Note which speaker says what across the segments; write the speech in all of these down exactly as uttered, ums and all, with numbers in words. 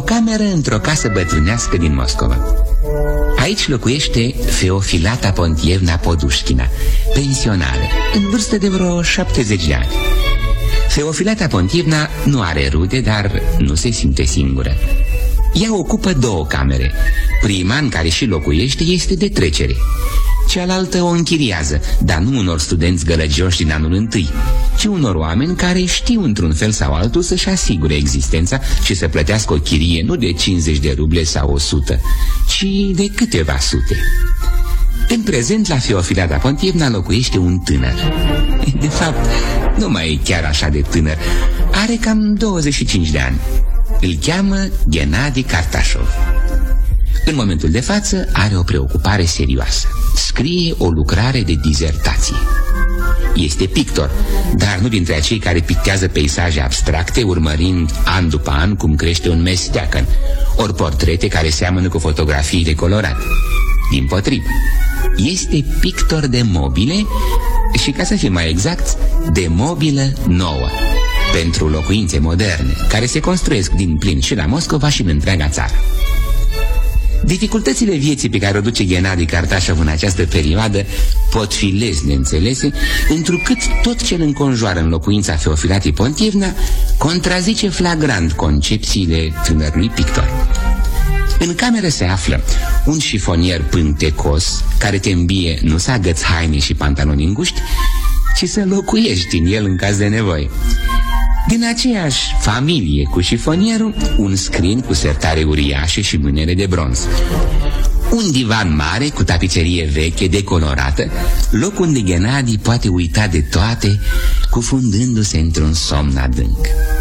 Speaker 1: cameră într-o casă bătrânească din Moscova. Aici locuiește Feofilata Pontievna Podușchina, pensionară, în vârstă de vreo șaptezeci de ani. Feofilata Pontievna nu are rude, dar nu se simte singură. Ea ocupă două camere. Prima, în care și locuiește, este de trecere. Cealaltă o închiriază, dar nu unor studenți gălăgioși din anul întâi, ci unor oameni care știu într-un fel sau altul să-și asigure existența și să plătească o chirie nu de cincizeci de ruble sau o sută, ci de câteva sute. În prezent, la Feofilata Pontievna locuiește un tânăr. De fapt, nu mai e chiar așa de tânăr. Are cam douăzeci și cinci de ani. Îl cheamă Gennadi Kartașov. În momentul de față are o preocupare serioasă. Scrie o lucrare de dizertație. Este pictor, dar nu dintre acei care pictează peisaje abstracte, urmărind an după an cum crește un mesteacăn, ori portrete care seamănă cu fotografiile colorate. Dimpotrivă, este pictor de mobile și, ca să fim mai exact, de mobilă nouă, pentru locuințe moderne, care se construiesc din plin și la Moscova și în întreaga țară. Dificultățile vieții pe care o duce Gennadi Kartașov în această perioadă pot fi lesne înțelese, întrucât tot ce îl înconjoară în locuința Feofilatei Pontievna contrazice flagrant concepțiile tânărului pictor. În cameră se află un șifonier pântecos care te îmbie nu să agăți haine și pantaloni înguști, ci să locuiești în el în caz de nevoie. Din aceeași familie cu șifonierul, un scrin cu sertare uriașe și mânere de bronz, un divan mare cu tapiserie veche decolorată, loc unde Gennadi poate uita de toate, cufundându-se într-un somn adânc.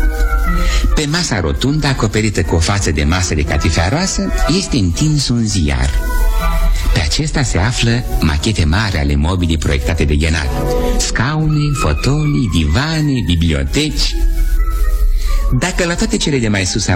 Speaker 1: Pe masa rotundă, acoperită cu o față de masă de catifea roasă, este întins un ziar. Pe acesta se află machete mari ale mobilii proiectate de Gennadi: scaune, fotolii, divane, biblioteci. Dacă la toate cele de mai sus